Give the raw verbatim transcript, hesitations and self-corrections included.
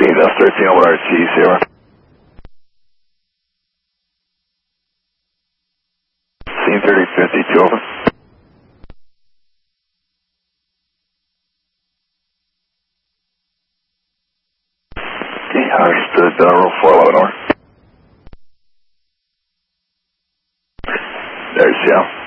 That's thirteen over R T, zero. Scene thirty fifty-two, over. Okay, understood, uh, roll four eleven, over. There's Seattle.